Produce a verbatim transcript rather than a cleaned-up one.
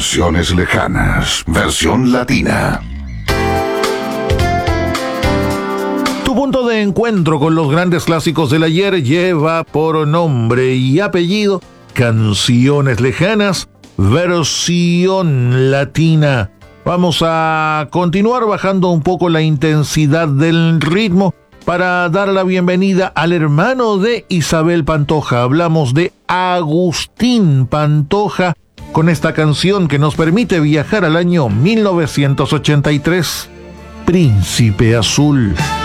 Canciones lejanas, versión latina. Tu punto de encuentro con los grandes clásicos del ayer lleva por nombre y apellido Canciones lejanas, versión latina. Vamos a continuar bajando un poco la intensidad del ritmo para dar la bienvenida al hermano de Isabel Pantoja. Hablamos de Agustín Pantoja con esta canción que nos permite viajar al año mil novecientos ochenta y tres, Príncipe Azul.